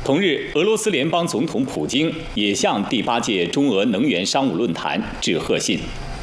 同日，俄罗斯联邦总统普京也向第8届中俄能源商务论坛致贺信。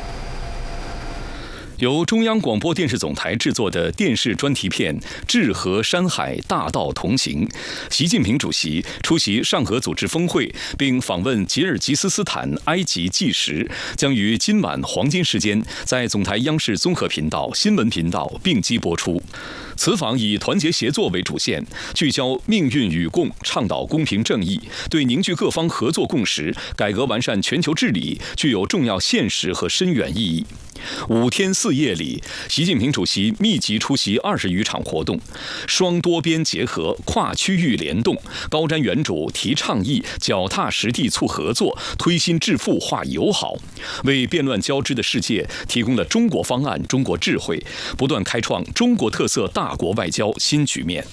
由中央广播电视总台制作的电视专题片《治河山海大道同行》，习近平主席出席上合组织峰会，并访问吉尔吉斯斯坦、埃及纪实，将于今晚黄金时间在总台央视综合频道、新闻频道并机播出。此访以团结协作为主线，聚焦命运与共，倡导公平正义，对凝聚各方合作共识、改革完善全球治理具有重要现实和深远意义。5天4夜里，习近平主席密集出席20余场活动，双多边结合、跨区域联动，高瞻远瞩、提倡议、脚踏实地促合作，推心置腹化友好，为变乱交织的世界提供了中国方案、中国智慧，不断开创中国特色大国外交新局面。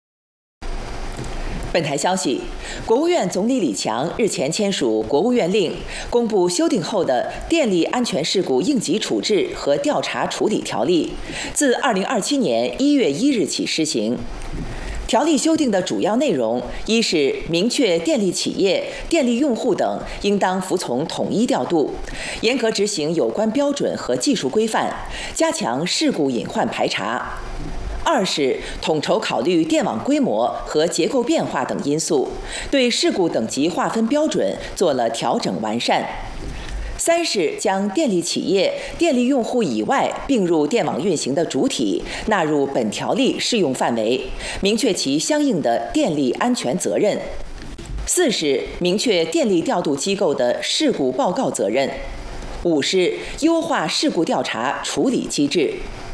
本台消息，国务院总理李强日前签署国务院令，公布修订后的《电力安全事故应急处置和调查处理条例》，自2027年1月1日起施行。条例修订的主要内容，一是明确电力企业、电力用户等应当服从统一调度，严格执行有关标准和技术规范，加强事故隐患排查。二是统筹考虑电网规模和结构变化等因素，对事故等级划分标准做了调整完善。三是将电力企业、电力用户以外并入电网运行的主体纳入本条例适用范围，明确其相应的电力安全责任。四是明确电力调度机构的事故报告责任。五是优化事故调查处理机制。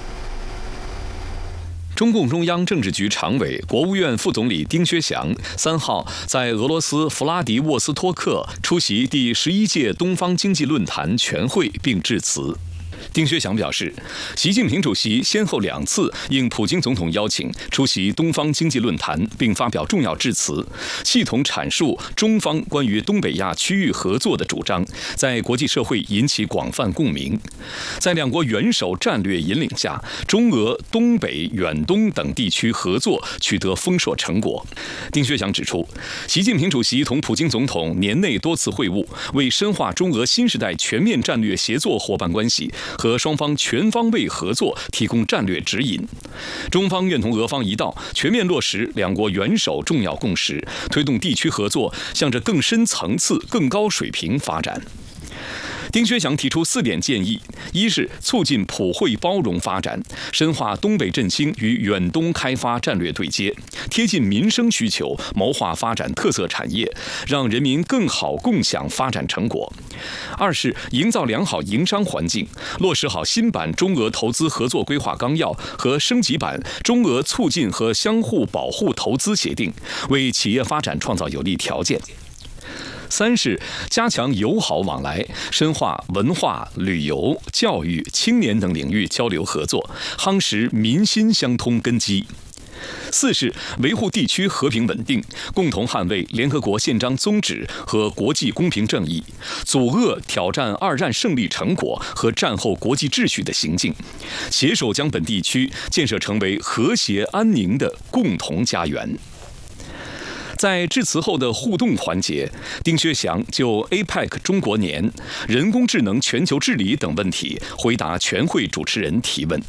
中共中央政治局常委、国务院副总理丁薛祥3号在俄罗斯弗拉迪沃斯托克出席第11届东方经济论坛全会并致辞。丁薛祥表示，习近平主席先后2次应普京总统邀请出席东方经济论坛，并发表重要致辞，系统阐述中方关于东北亚区域合作的主张，在国际社会引起广泛共鸣。在两国元首战略引领下，中俄、东北、远东等地区合作取得丰硕成果。丁薛祥指出，习近平主席同普京总统年内多次会晤，为深化中俄新时代全面战略协作伙伴关系和双方全方位合作提供战略指引。中方愿同俄方一道，全面落实两国元首重要共识，推动地区合作向着更深层次、更高水平发展。丁薛祥提出4点建议：一是促进普惠包容发展，深化东北振兴与远东开发战略对接，贴近民生需求，谋划发展特色产业，让人民更好共享发展成果；二是营造良好营商环境，落实好新版中俄投资合作规划纲要和升级版中俄促进和相互保护投资协定，为企业发展创造有利条件；三是加强友好往来，深化文化、旅游、教育、青年等领域交流合作，夯实民心相通根基；四是维护地区和平稳定，共同捍卫联合国宪章宗旨和国际公平正义，阻遏挑战2战胜利成果和战后国际秩序的行径，携手将本地区建设成为和谐安宁的共同家园。在致辞后的互动环节，丁薛祥就 APEC 中国年、人工智能全球治理等问题回答全会主持人提问。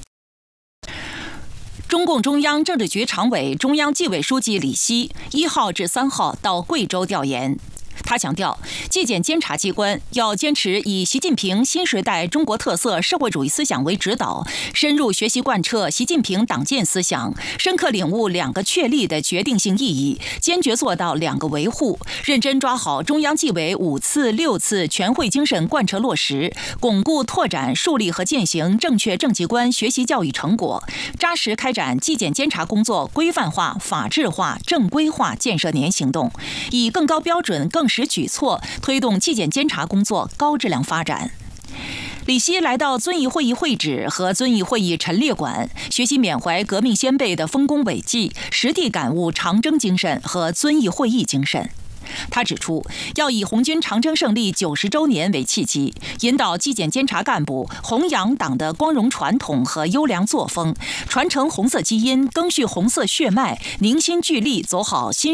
中共中央政治局常委、中央纪委书记李希1号至3号到贵州调研。他强调，纪检监察机关要坚持以习近平新时代中国特色社会主义思想为指导，深入学习贯彻习近平党建思想，深刻领悟2个确立的决定性意义，坚决做到2个维护，认真抓好中央纪委5次、6次全会精神贯彻落实，巩固拓展、树立和践行正确政绩观学习教育成果，扎实开展纪检监察工作规范化、法治化、正规化建设年行动，以更高标准、更实举措推动纪检监察工作高质量发展。李希来到遵义会议会址和遵义会议陈列馆，学习缅怀革命先辈的丰功伟绩，实地感悟长征精神和遵义会议精神。他指出，要以红军长征胜利90周年为契机，引导纪检监察干部弘扬党的光荣传统和优良作风，传承红色基因，赓续红色血脉，凝心聚力，走好新